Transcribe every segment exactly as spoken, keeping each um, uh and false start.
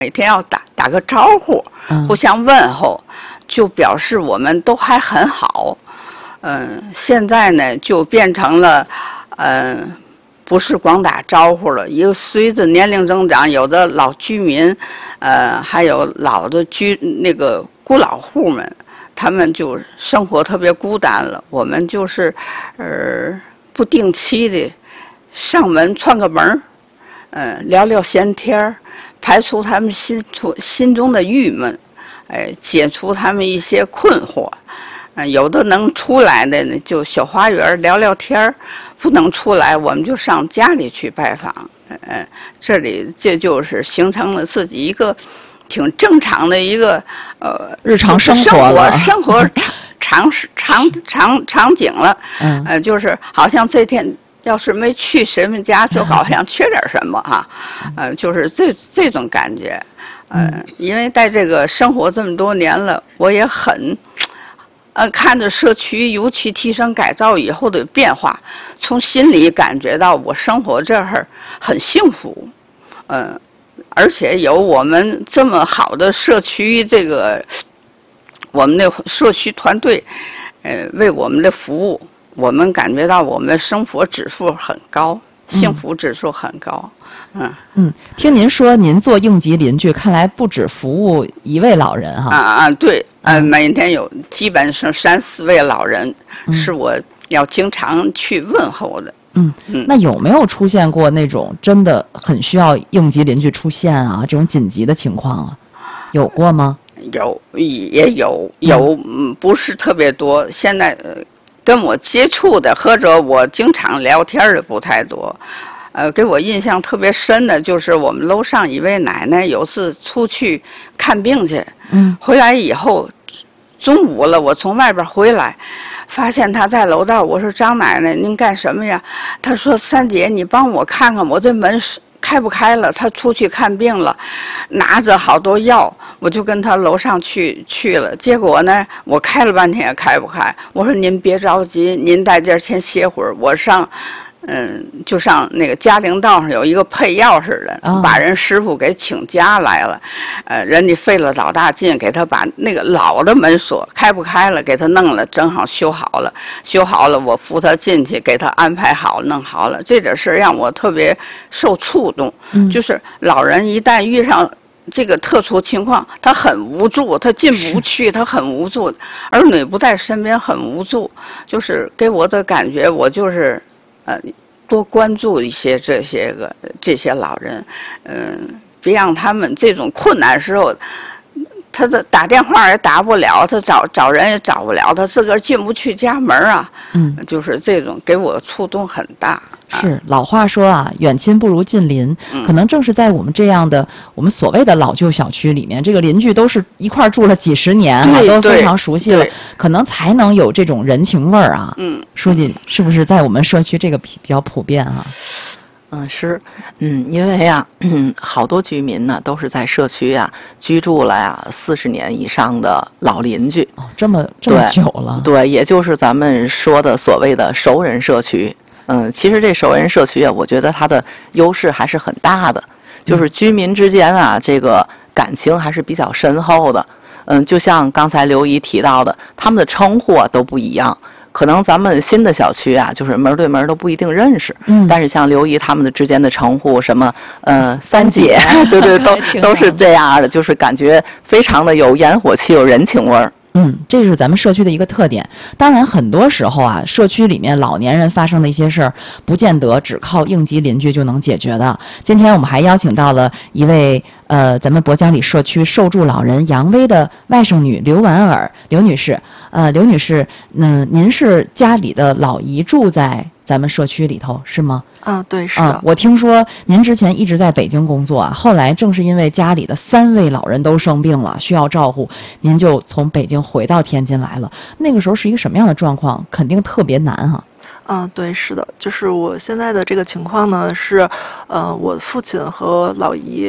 每天要打打个招呼，互相问候，就表示我们都还很好。嗯，现在呢就变成了，嗯，不是光打招呼了。一个随着年龄增长，有的老居民，呃，还有老的居那个孤老户们，他们就生活特别孤单了。我们就是，呃，不定期的上门串个门儿，嗯、呃，聊聊闲天儿。排除他们心中心中的郁闷，哎，解除他们一些困惑。嗯、呃，有的能出来的呢，就小花园聊聊天儿；不能出来，我们就上家里去拜访。嗯、呃，这里这就是形成了自己一个挺正常的一个呃日常生活生活生活场场场场景了。嗯，呃，就是好像这天。要是没去谁们家，就好像缺点什么哈、啊，呃，就是这这种感觉，呃，因为在这个生活这么多年了，我也很，呃，看着社区尤其提升改造以后的变化，从心里感觉到我生活这儿很幸福，嗯、呃，而且有我们这么好的社区这个，我们的社区团队，呃，为我们的服务。我们感觉到我们的生活指数很高，幸福指数很高。嗯嗯，听您说您做应急邻居，看来不止服务一位老人哈。 啊啊，对，呃，每天有基本上三四位老人，嗯、是我要经常去问候的。 嗯嗯，那有没有出现过那种真的很需要应急邻居出现啊？这种紧急的情况啊，有过吗？ 有，也有，有，嗯，不是特别多。现在呃。跟我接触的或者我经常聊天的不太多，呃，给我印象特别深的就是我们楼上一位奶奶有次出去看病去，嗯，回来以后中午了，我从外边回来，发现她在楼道，我说张奶奶您干什么呀？她说三姐你帮我看看我这门是开不开了，他出去看病了，拿着好多药，我就跟他楼上去去了。结果呢，我开了半天也开不开。我说您别着急，您在这儿先歇会儿，我上，嗯，就上那个嘉陵道上有一个配药似的，哦、把人师傅给请家来了。呃，人家费了老大劲，给他把那个老的门锁开不开了，给他弄了，正好修好了。修好了，我扶他进去，给他安排好，弄好了。这点事让我特别受触动。嗯、就是老人一旦遇上这个特殊情况，他很无助，他进不去，他很无助，儿女不在身边，很无助。就是给我的感觉，我就是呃多关注一些这些个这些老人，嗯、呃，别让他们这种困难时候。他的打电话也打不了，他找找人也找不了，他自个儿进不去家门啊。嗯，就是这种给我触动很大。 是老话说啊，远亲不如近邻。嗯、可能正是在我们这样的我们所谓的老旧小区里面，这个邻居都是一块住了几十年啊，都非常熟悉了，可能才能有这种人情味儿啊。嗯，书记是不是在我们社区这个比较普遍啊？ 嗯，是，嗯，因为呀、啊，嗯，好多居民呢都是在社区呀、啊、居住了呀四十年以上的老邻居， 哦，这么这么久了， 对，也就是咱们说的所谓的熟人社区。嗯，其实这熟人社区啊，我觉得它的优势还是很大的，就是居民之间啊，这个感情还是比较深厚的。嗯，就像刚才刘姨提到的，他们的称呼啊都不一样。可能咱们新的小区啊，就是门对门都不一定认识，嗯，但是像刘姨他们的之间的称呼，什么呃三姐，对对，都都是这样的，就是感觉非常的有烟火气，有人情味儿。 嗯，这是咱们社区的一个特点。当然，很多时候啊，社区里面老年人发生的一些事儿，不见得只靠应急邻居就能解决的。今天我们还邀请到了一位呃，咱们博江里社区受助老人杨威的外甥女刘婉尔，刘女士。呃，刘女士，嗯、呃，您是家里的老姨，住在咱们社区里头是吗？ 啊，对，是的、 啊。我听说您之前一直在北京工作啊，后来正是因为家里的三位老人都生病了，需要照顾，您就从北京回到天津来了。那个时候是一个什么样的状况？肯定特别难哈、 啊。啊，对，是的，就是我现在的这个情况呢，是，呃，我父亲和老姨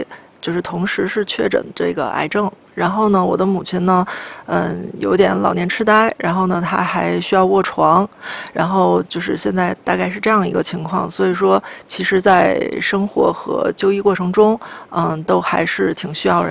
就是同时是确诊这个癌症。然后呢，我的母亲呢，嗯，有点老年痴呆，然后呢，她还需要卧床，然后就是现在大概是这样一个情况。所以说，其实，在生活和就医过程中，嗯，都还是挺需要人。